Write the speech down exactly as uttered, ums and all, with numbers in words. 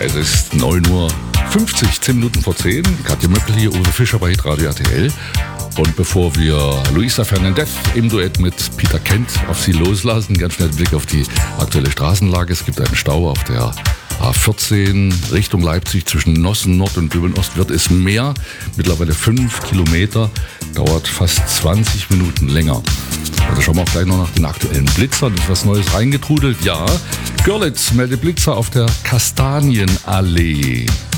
Es ist neun Uhr fünfzig, zehn Minuten vor zehn. Katja Möppel hier, Uwe Fischer bei Hitradio R T L. Und bevor wir Luisa Fernandez im Duett mit Peter Kent auf sie loslassen, ganz schnell ein Blick auf die aktuelle Straßenlage. Es gibt einen Stau auf der A vierzehn Richtung Leipzig zwischen Nossen Nord und Döbeln Ost wird es mehr. Mittlerweile fünf Kilometer, dauert fast zwanzig Minuten länger. Also schauen wir auch gleich noch nach den aktuellen Blitzern. Ist was Neues reingetrudelt? Ja. Görlitz meldet Blitzer auf der Kastanienallee.